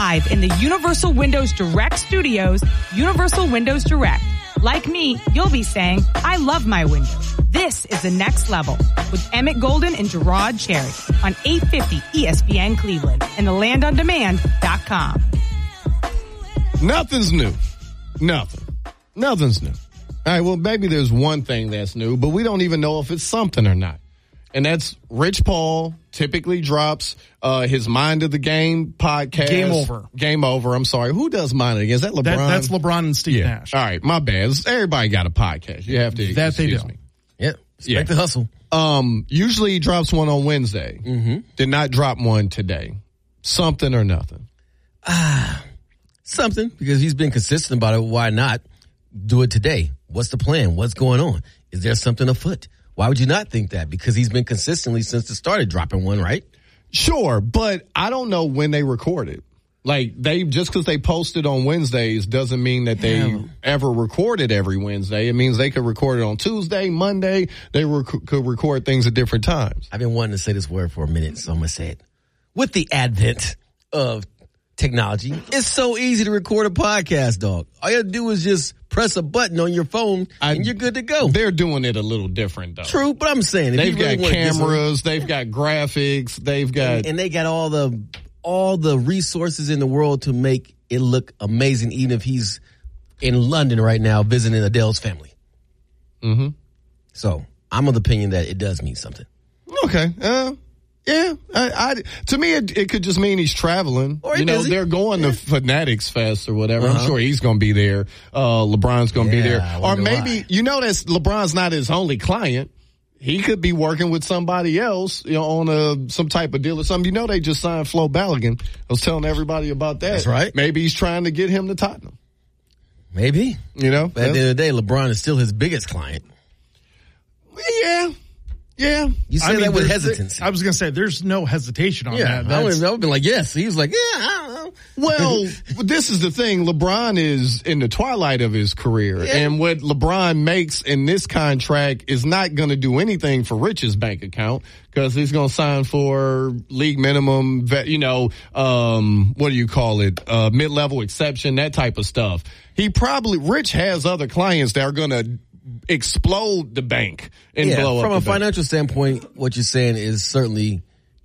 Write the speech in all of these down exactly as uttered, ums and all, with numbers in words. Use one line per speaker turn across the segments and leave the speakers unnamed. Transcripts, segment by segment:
live in the Universal Windows Direct studios, Universal Windows Direct. Like me, you'll be saying, I love my windows. This is the next level with Emmett Golden and Gerard Cherry on eight fifty E S P N Cleveland and the land on demand dot com.
Nothing's new. Nothing. Nothing's new. All right, well, maybe there's one thing that's new, but we don't even know if it's something or not. And that's Rich Paul typically drops uh, his Mind of the Game podcast.
Game over.
Game over. I'm sorry. Who does Mind of the Game? Is that LeBron?
That, that's LeBron and Steve
yeah.
Nash.
All right, my bad. Everybody got a podcast. You have to
that
excuse
they do.
me.
Yep. Respect
Yeah.
the hustle.
Um, usually he drops one on Wednesday.
Mm-hmm.
Did not drop one today. Something or nothing.
Ah, something, because he's been consistent about it. Why not do it today? What's the plan? What's going on? Is there something afoot? Why would you not think that? Because he's been consistently since it started dropping one, right?
Sure, but I don't know when they recorded. Like, they just because they posted on Wednesdays doesn't mean that they
Yeah.
ever recorded every Wednesday. It means they could record it on Tuesday, Monday. They rec- could record things at different times.
I've been wanting to say this word for a minute, so I'm going to say it. With the advent of technology, it's so easy to record a podcast, dog. All you have to do is just press a button on your phone,
I,
and you're good to go.
They're doing it a little different, though.
True, but I'm saying, if
They've
you really
got
want to get some-
cameras. They've got graphics. They've got...
and, and they got all the all the resources in the world to make it look amazing, even if he's in London right now visiting Adele's family.
Mm-hmm.
So I'm of the opinion that it does mean something.
Okay. Uh, yeah. I, I, to me, it, it could just mean he's traveling.
Or he
you know,
busy.
they're going
Yeah.
to Fanatics Fest or whatever.
Uh-huh.
I'm sure he's going to be there. Uh, LeBron's going to
Yeah,
be there.
I
Or
wonder
maybe,
why.
you know, that's LeBron's not his only client. He could be working with somebody else, you know, on a, some type of deal or something. You know, they just signed Flo Balogun. I was telling everybody about that.
That's right.
Maybe he's trying to get him to Tottenham.
Maybe.
You know?
But at the end of the day, LeBron is still his biggest client.
Yeah. Yeah.
You say
I mean,
that with
there's-
hesitancy.
I was going to say, there's no hesitation on
yeah,
that.
I would
That's,
have been like, yes. He was like, yeah, I don't know.
Well, this is the thing. LeBron is in the twilight of his career.
Yeah.
And what LeBron makes in this contract is not going to do anything for Rich's bank account because he's going to sign for league minimum, vet- you know, um, what do you call it? Uh, mid-level exception, that type of stuff. He probably, Rich has other clients that are going to explode the bank and
Yeah,
blow
from
up
a
the bank.
financial standpoint, what you're saying is certainly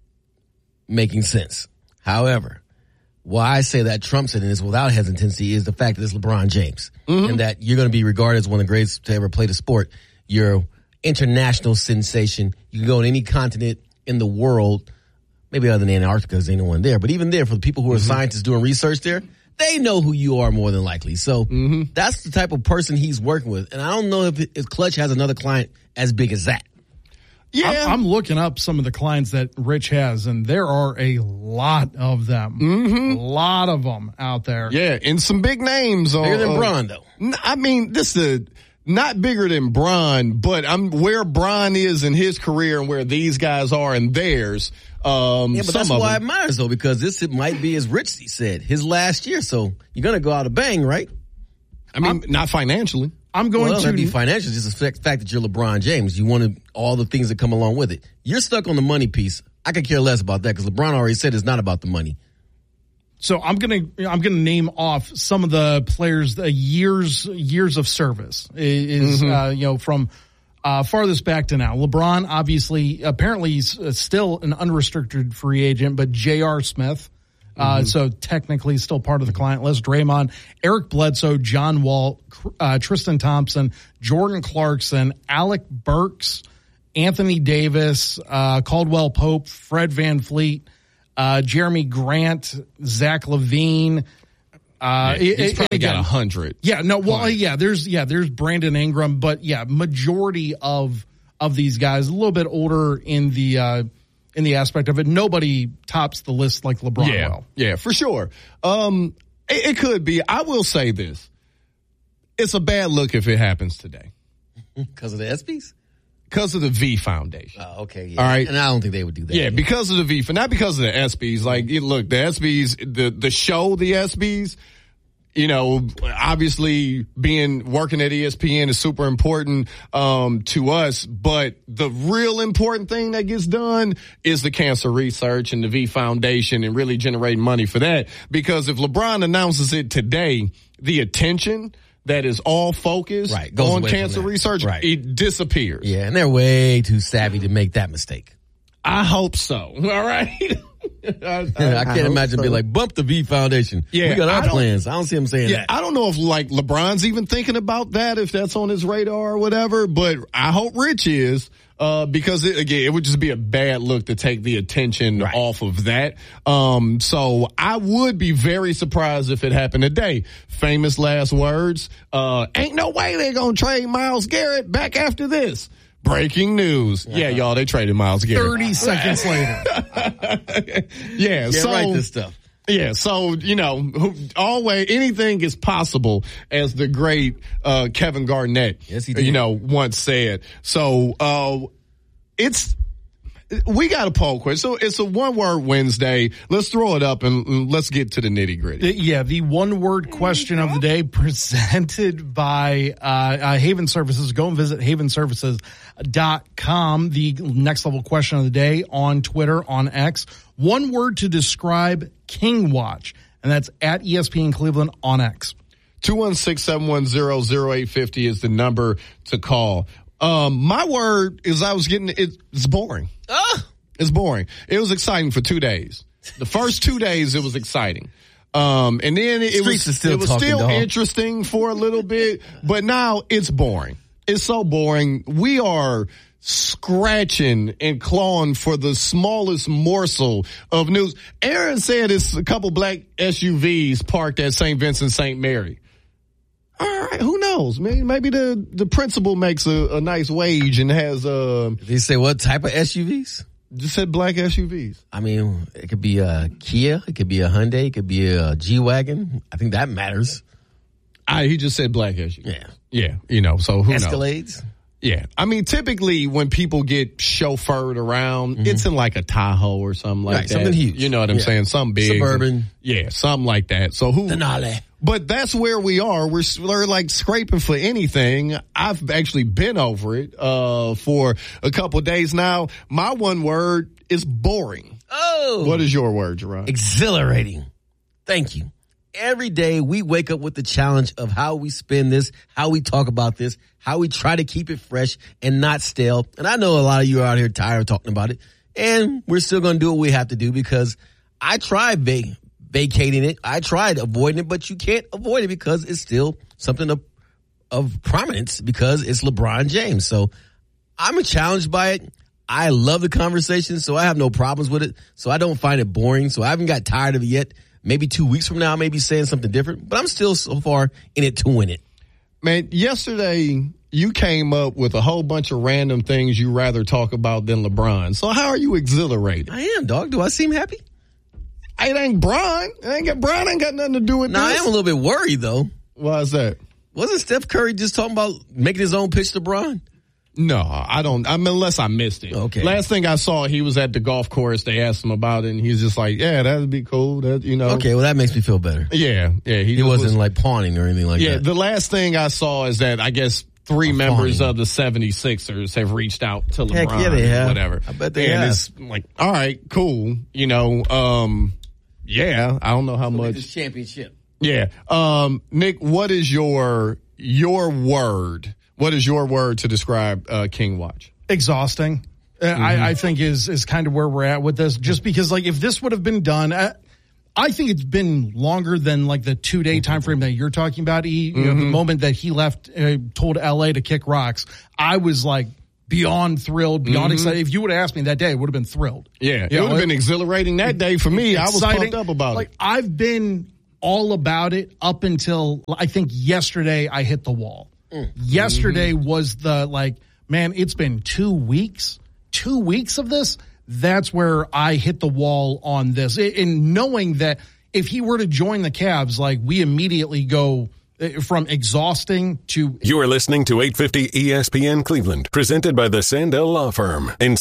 making sense. However, why I say that trumps it and is without hesitancy is the fact that it's LeBron James
Mm-hmm.
and that you're going to be regarded as one of the greatest to ever play the sport. You're an international sensation. You can go on any continent in the world, maybe other than Antarctica because there's no one there. But even there, for the people who are
Mm-hmm.
scientists doing research there, they know who you are more than likely. So
Mm-hmm.
that's the type of person he's working with. And I don't know if, if Clutch has another client as big as that.
Yeah.
I'm, I'm looking up some of the clients that Rich has, and there are a lot of them.
Mm-hmm.
A lot of them out there.
Yeah, and some big names.
Bigger
on,
than
on-
Bron, though.
N- I mean, this is a, not bigger than Bron, but I'm where Bron is in his career and where these guys are in theirs. Um,
Yeah, but
some
that's
of
why it
them.
matters, though, because this it might be, as Rich said, his last year. So you're going to go out a bang, right?
I mean, not financially.
I'm going
Well,
to
that'd be financial. Just the fact fact that you're LeBron James. You wanted all the things that come along with it. You're stuck on the money piece. I could care less about that because LeBron already said it's not about the money.
So I'm gonna I'm gonna name off some of the players' the years years of service is
Mm-hmm.
uh, you know from uh, farthest back to now. LeBron obviously apparently he's uh, still an unrestricted free agent, but J R. Smith, uh,
Mm-hmm.
so technically still part of the client list. Draymond, Eric Bledsoe, John Wall, uh, Tristan Thompson, Jordan Clarkson, Alec Burks, Anthony Davis, uh, Caldwell Pope, Fred VanVleet. Uh, Jeremy Grant, Zach LaVine. Uh,
He's
it-
probably
again,
got a hundred.
Yeah, no, well,
Right.
yeah, there's, yeah, there's Brandon Ingram, but yeah, majority of, of these guys, a little bit older in the, uh, in the aspect of it. Nobody tops the list like LeBron
Yeah,
will.
yeah, for sure. Um, it, it could be. I will say this: it's a bad look if it happens today
Because of the ESPYs?
because of the V Foundation.
Oh, okay. Yeah.
All right.
And I don't think they would do that.
Yeah, because of the V, not because of the ESPYs. Like, it, look, the ESPYs, the the show, the ESPYs, you know, obviously being working at E S P N is super important um, to us, but the real important thing that gets done is the cancer research and the V Foundation and really generating money for that. Because if LeBron announces it today, the attention that is all focused
right, goes
on
away
cancer
from that.
research,
Right.
it disappears.
Yeah, and they're way too savvy to make that mistake.
I hope so. All right. I, I,
I can't
I
imagine
so.
being like, bump the V Foundation.
Yeah,
we got
I
our
don't-
plans. I don't see him saying
Yeah,
that.
I don't know if like LeBron's even thinking about that, if that's on his radar or whatever, but I hope Rich is, uh, because it, again, it would just be a bad look to take the attention
Right.
off of that. Um, so I would be very surprised if it happened today. Famous last words, uh, ain't no way they're going to trade Myles Garrett back after this. Breaking news. Yeah, y'all, they traded Myles Garrett.
thirty seconds later.
Yeah,
Can't
so
write this stuff.
yeah, so you know, who- always anything is possible, as the great uh, Kevin Garnett,
Yes, he did.
you know, once said. So uh, it's we got a poll question. So it's a one word Wednesday. Let's throw it up and, and let's get to the nitty gritty.
Yeah, the one word question of the day presented by uh, uh, Haven Services. Go and visit haven services dot com. The next level question of the day on Twitter, on X. One word to describe King Watch, and that's at E S P N Cleveland on X.
two one six, seven one zero, zero eight five zero is the number to call. Um, my word is I was getting, it, it's boring.
Ah!
It's boring. It was exciting for two days. The first two days, it was exciting. Um, and then it, it
Streets
was,
is still
it was
talking,
still
dog.
interesting for a little bit, but now it's boring. It's so boring. We are scratching and clawing for the smallest morsel of news. Aaron said it's a couple black S U Vs parked at Saint Vincent Saint Mary. All right, who knows? Maybe, maybe the, the principal makes a, a nice wage and has, uh,
Did he say what type of S U Vs?
just said black S U Vs.
I mean, it could be a Kia, it could be a Hyundai, it could be a G-Wagon. I think that matters.
I, he just said black S U Vs.
Yeah.
Yeah, you know, so who knows?
Escalades.
Yeah. I mean, typically when people get chauffeured around, mm-hmm. it's in like a Tahoe or something like
Right,
that.
something huge.
You know what I'm
Yeah.
saying? Something big.
Suburban.
Yeah, something like that. So who?
Denali.
But that's where we are. We're, we're like scraping for anything. I've actually been over it, uh, for a couple of days now. My one word is boring.
Oh.
What is your word, Gerard?
Exhilarating. Thank you. Every day we wake up with the challenge of how we spin this, how we talk about this, how we try to keep it fresh and not stale. And I know a lot of you are out here tired of talking about it, and we're still going to do what we have to do because I tried va- vacating it. I tried avoiding it, but you can't avoid it because it's still something of, of prominence because it's LeBron James. So I'm challenged by it. I love the conversation, so I have no problems with it. So I don't find it boring. So I haven't got tired of it yet. Maybe two weeks from now, I may be saying something different, but I'm still so far in it to win it.
Man, yesterday you came up with a whole bunch of random things you rather talk about than LeBron. So how are you exhilarated?
I am, dog. Do I seem happy?
It ain't Bron. It ain't got Bron ain't got nothing to do with
No, I
this.
am a little bit worried, though.
Why is that?
Wasn't Steph Curry just talking about making his own pitch to Bron?
No, I don't. I mean, unless I missed it.
Okay.
Last thing I saw, he was at the golf course. They asked him about it, and he's just like, "Yeah, that'd be cool." That you know.
Okay, well, that makes me feel better.
Yeah, yeah.
He
just
wasn't
was-
like pawning or anything like
Yeah,
that.
the last thing I saw is that I guess three
A
members
fawning.
of the seventy-sixers have reached out to LeBron.
Heck yeah, they have.
Whatever.
I bet they
and
have.
it's like, all right, cool. You know, um, yeah. I don't know how much.
championship.
Yeah. Um, Nick, what is your your word? What is your word to describe uh, King Watch?
Exhausting. Uh,
Mm-hmm.
I, I think is is kind of where we're at with this. Just because, like, if this would have been done, uh, I think it's been longer than like the two day time frame that you're talking about. He, you know, the moment that he left, uh, told L A to kick rocks, I was like beyond thrilled, beyond excited. If you would have asked me that day, I would have been thrilled.
Yeah, it
You
would
know,
have been exhilarating that day for me. I was
exciting.
pumped up about
like,
it.
I've been all about it up until I think yesterday I hit the wall. Yesterday was the like, man, it's been two weeks, two weeks of this. That's where I hit the wall on this. And knowing that if he were to join the Cavs, like we immediately go uh, from exhausting to
You are listening to eight fifty E S P N Cleveland, presented by the Sandell Law Firm in